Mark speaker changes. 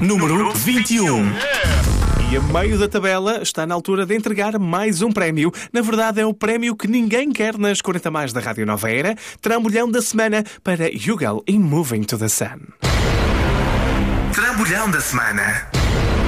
Speaker 1: número 21.
Speaker 2: E a meio da tabela está na altura de entregar mais um prémio. Na verdade, é o prémio que ninguém quer nas 40 mais da Rádio Nova Era. Trambolhão da semana para Yugal em Moving to the Sun.
Speaker 1: Trambolhão da semana.